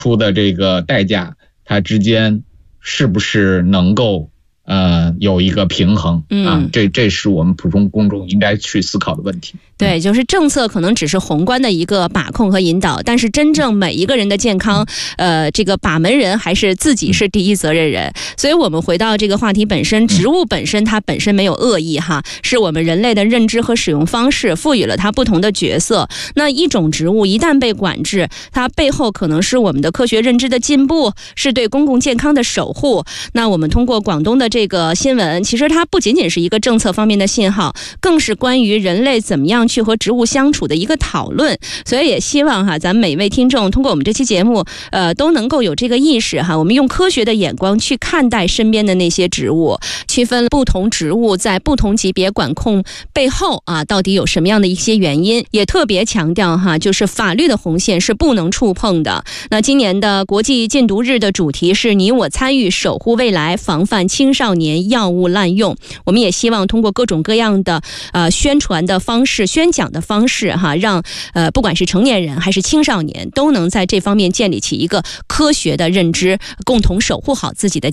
出的这个代价，它之间是不是能够有一个平衡啊？这是我们普通公众应该去思考的问题。 对，就是政策可能只是宏观的一个把控和引导，但是真正每一个人的健康，这个把门人还是自己是第一责任人。所以我们回到这个话题本身，植物本身它本身没有恶意哈，是我们人类的认知和使用方式赋予了它不同的角色。那一种植物一旦被管制，它背后可能是我们的科学认知的进步，是对公共健康的守护。那我们通过广东的这个新闻，其实它不仅仅是一个政策方面的信号，更是关于人类怎么样去和植物相处的一个讨论。所以也希望咱们每一位听众通过我们这期节目都能够有这个意识我们用科学的眼光去看待身边的那些植物，区分不同植物在不同级别管控背后到底有什么样的一些原因，也特别强调就是法律的红线是不能触碰的。那今年的国际禁毒日的主题是你我参与守护未来，防范青少年药物滥用。我们也希望通过各种各样的宣传的方式、宣讲的方式让不管是成年人还是青少年都能在这方面建立起一个科学的认知，共同守护好自己的